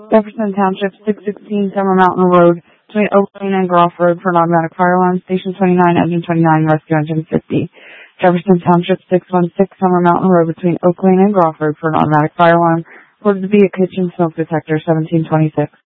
Jefferson Township, 616 Summer Mountain Road, between Oak Lane and Groff Road for an automatic fire alarm. Station 29, engine 29, rescue engine 50. Jefferson Township, 616 Summer Mountain Road, between Oak Lane and Groff Road for an automatic fire alarm. Reported to be a kitchen smoke detector, 1726.